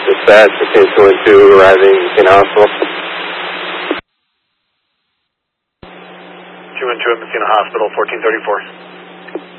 Dispatch, Machine 212, arriving in hospital. 212 at Messina Hospital, 1434.